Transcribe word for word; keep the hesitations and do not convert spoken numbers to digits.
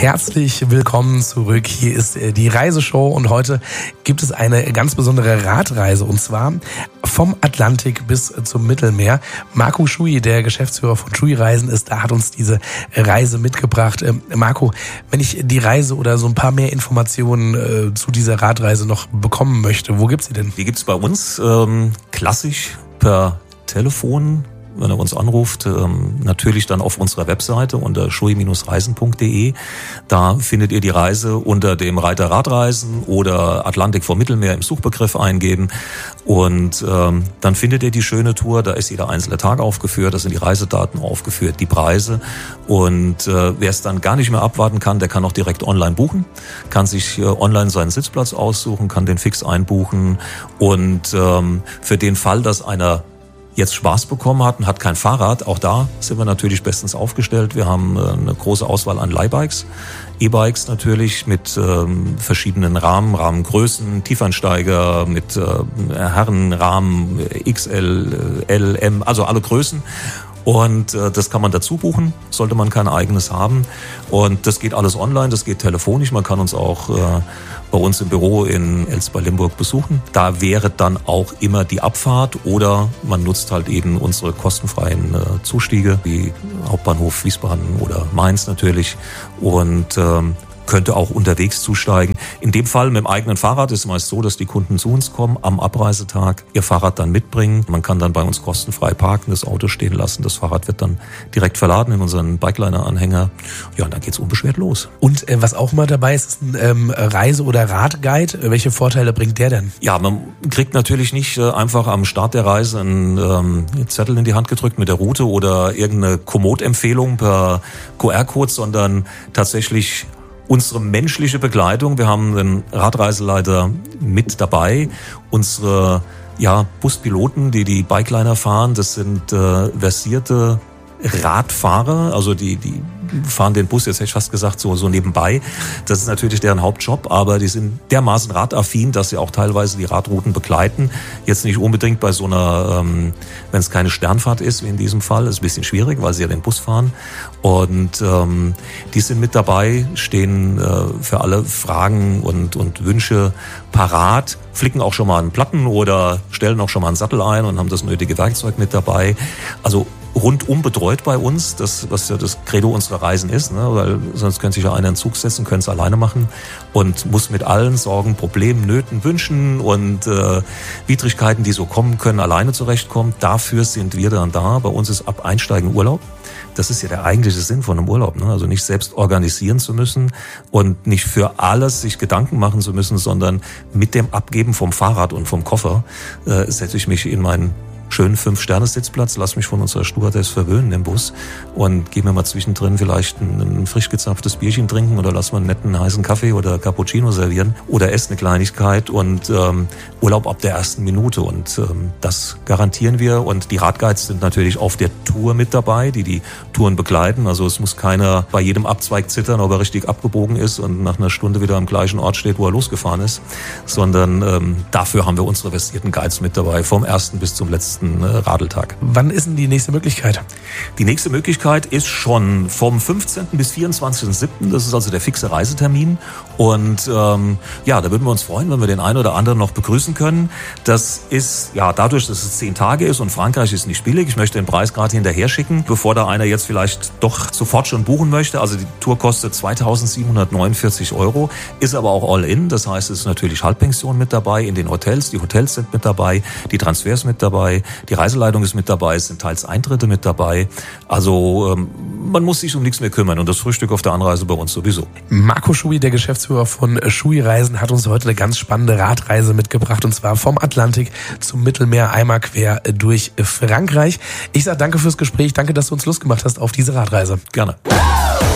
Herzlich willkommen zurück. Hier ist die Reiseshow und heute gibt es eine ganz besondere Radreise und zwar vom Atlantik bis zum Mittelmeer. Marco Schui, der Geschäftsführer von Schui Reisen ist da, hat uns diese Reise mitgebracht. Ähm, Marco, wenn ich die Reise oder so ein paar mehr Informationen äh, zu dieser Radreise noch bekommen möchte, wo gibt's sie denn? Die gibt's bei uns ähm, klassisch per Telefon, wenn er uns anruft, ähm, natürlich dann auf unserer Webseite unter schui Reisen punkt de. Da findet ihr die Reise unter dem Reiter Radreisen oder Atlantik vom Mittelmeer im Suchbegriff eingeben und ähm, dann findet ihr die schöne Tour. Da ist jeder einzelne Tag aufgeführt, da sind die Reisedaten aufgeführt, die Preise und äh, wer es dann gar nicht mehr abwarten kann, der kann auch direkt online buchen, kann sich äh, online seinen Sitzplatz aussuchen, kann den fix einbuchen und ähm, für den Fall, dass einer jetzt Spaß bekommen hat und hat kein Fahrrad, auch da sind wir natürlich bestens aufgestellt. Wir haben eine große Auswahl an Leihbikes, E-Bikes natürlich mit ähm, verschiedenen Rahmen, Rahmengrößen, Tiefeinsteiger, mit äh, Herrenrahmen, X L, L, M, also alle Größen. Und äh, das kann man dazu buchen, sollte man kein eigenes haben. Und das geht alles online, das geht telefonisch. Man kann uns auch äh, bei uns im Büro in Elsper-Limburg besuchen. Da wäre dann auch immer die Abfahrt oder man nutzt halt eben unsere kostenfreien äh, Zustiege, wie Hauptbahnhof Wiesbaden oder Mainz natürlich. Und ähm, könnte auch unterwegs zusteigen. In dem Fall mit dem eigenen Fahrrad ist es meist so, dass die Kunden zu uns kommen, am Abreisetag ihr Fahrrad dann mitbringen. Man kann dann bei uns kostenfrei parken, das Auto stehen lassen. Das Fahrrad wird dann direkt verladen in unseren Bikeliner-Anhänger. Ja, und dann geht's unbeschwert los. Und äh, was auch mal dabei ist, ist ein ähm, Reise- oder Radguide. Welche Vorteile bringt der denn? Ja, man kriegt natürlich nicht äh, einfach am Start der Reise einen ähm, Zettel in die Hand gedrückt mit der Route oder irgendeine Komoot-Empfehlung per Q R-Code, sondern tatsächlich unsere menschliche Begleitung. Wir haben den Radreiseleiter mit dabei. Unsere ja, Buspiloten, die die Bikeliner fahren, das sind äh, versierte Radfahrer, also die die fahren den Bus, jetzt hätte ich fast gesagt, so so nebenbei. Das ist natürlich deren Hauptjob, aber die sind dermaßen radaffin, dass sie auch teilweise die Radrouten begleiten. Jetzt nicht unbedingt bei so einer, ähm, wenn es keine Sternfahrt ist, wie in diesem Fall, ist ein bisschen schwierig, weil sie ja den Bus fahren. Und ähm, die sind mit dabei, stehen äh, für alle Fragen und und Wünsche parat, flicken auch schon mal einen Platten oder stellen auch schon mal einen Sattel ein und haben das nötige Werkzeug mit dabei. Also rundum betreut bei uns, das was ja das Credo unserer Reisen ist, ne? Weil sonst könnte sich ja einer in den Zug setzen, könnte es alleine machen und muss mit allen Sorgen, Problemen, Nöten, Wünschen und äh, Widrigkeiten, die so kommen können, alleine zurechtkommen. Dafür sind wir dann da. Bei uns ist ab Einsteigen Urlaub. Das ist ja der eigentliche Sinn von einem Urlaub, ne? Also nicht selbst organisieren zu müssen und nicht für alles sich Gedanken machen zu müssen, sondern mit dem Abgeben vom Fahrrad und vom Koffer äh, setze ich mich in meinen schönen Fünf-Sterne-Sitzplatz, lass mich von unserer Stewardess verwöhnen im Bus und geh mir mal zwischendrin vielleicht ein, ein frisch gezapftes Bierchen trinken oder lass mal einen netten heißen Kaffee oder Cappuccino servieren oder esse eine Kleinigkeit und ähm, Urlaub ab der ersten Minute und ähm, das garantieren wir und die Radguides sind natürlich auf der Tour mit dabei, die die Touren begleiten, also es muss keiner bei jedem Abzweig zittern, ob er richtig abgebogen ist und nach einer Stunde wieder am gleichen Ort steht, wo er losgefahren ist, sondern ähm, dafür haben wir unsere versierten Guides mit dabei, vom ersten bis zum letzten Radeltag. Wann ist denn die nächste Möglichkeit? Die nächste Möglichkeit ist schon vom fünfzehnten bis vierundzwanzigsten siebten Das ist also der fixe Reisetermin. Und ähm, ja, da würden wir uns freuen, wenn wir den einen oder anderen noch begrüßen können. Das ist ja dadurch, dass es zehn Tage ist und Frankreich ist nicht billig. Ich möchte den Preis gerade hinterher schicken, bevor da einer jetzt vielleicht doch sofort schon buchen möchte. Also die Tour kostet zweitausendsiebenhundertneunundvierzig Euro, ist aber auch all in. Das heißt, es ist natürlich Halbpension mit dabei in den Hotels. Die Hotels sind mit dabei, die Transfers mit dabei. Die Reiseleitung ist mit dabei, es sind teils Eintritte mit dabei. Also ähm, man muss sich um nichts mehr kümmern und das Frühstück auf der Anreise bei uns sowieso. Marco Schui, der Geschäftsführer von Schui Reisen, hat uns heute eine ganz spannende Radreise mitgebracht und zwar vom Atlantik zum Mittelmeer, einmal quer durch Frankreich. Ich sage danke fürs Gespräch, danke, dass du uns Lust gemacht hast auf diese Radreise. Gerne.